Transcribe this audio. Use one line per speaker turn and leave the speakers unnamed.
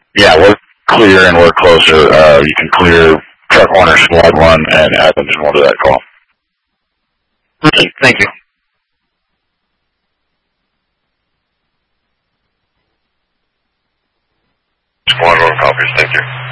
Yeah, we're clear and we're closer. You can clear truck 1 or squad 1 and add engine 1 to that call.
Okay, thank you.
Squad 1 copies, thank you.